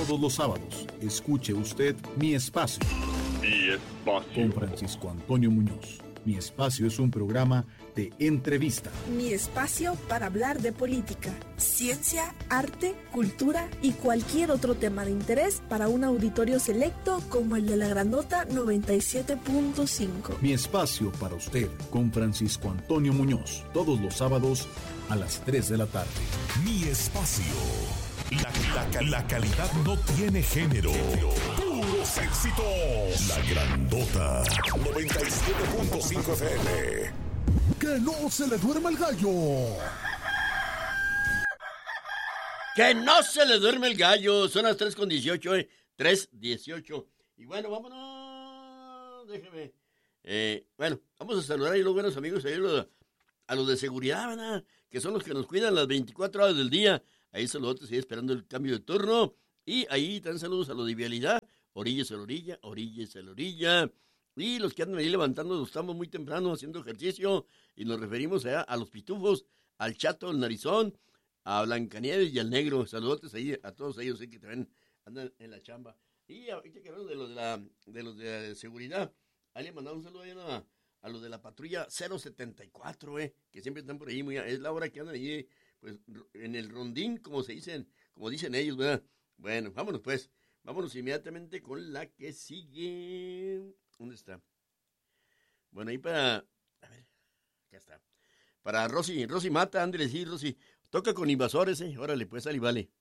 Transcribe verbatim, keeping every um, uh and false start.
Todos los sábados, escuche usted Mi Espacio. Mi Espacio. Con Francisco Antonio Muñoz. Mi Espacio es un programa de entrevista. Mi espacio para hablar de política, ciencia, arte, cultura y cualquier otro tema de interés para un auditorio selecto como el de la Grandota noventa y siete punto cinco. Mi Espacio para usted con Francisco Antonio Muñoz. Todos los sábados a las tres de la tarde. Mi Espacio. La, la, la calidad no tiene género. Puros éxitos. La Grandota noventa y siete punto cinco F M. ¡Que no se le duerma el gallo! ¡Que no se le duerme el gallo! Son las tres con dieciocho, eh. tres dieciocho. Y bueno, vámonos. Déjeme. Eh, bueno, vamos a saludar ahí los buenos amigos, ahí los, a los de seguridad, ¿verdad? Que son los que nos cuidan las veinticuatro horas del día. Ahí saludos, sigue esperando el cambio de turno. Y ahí dan saludos a los de vialidad. Orillas a la orilla, orillas a la orilla. Y los que andan ahí levantando, nos estamos muy temprano haciendo ejercicio. Y nos referimos a, a los pitufos, al Chato, al Narizón, a Blancanieves y al Negro. Saludos ahí a todos ellos eh, que también andan en la chamba. Y ahorita que hablamos de los de la, de los de seguridad, ahí le mandamos un saludo ahí a, a los de la patrulla cero setenta y cuatro, eh, que siempre están por ahí. Muy, es la hora que andan ahí, pues, en el rondín, como se dicen, como dicen ellos, ¿verdad? Bueno, vámonos pues. Vámonos inmediatamente con la que sigue. ¿Dónde está? Bueno, ahí para... A ver, acá está. Para Rosy, Rosy Mata, ándale, sí, Rosy. Toca con invasores, eh. Órale, pues, ali, vale.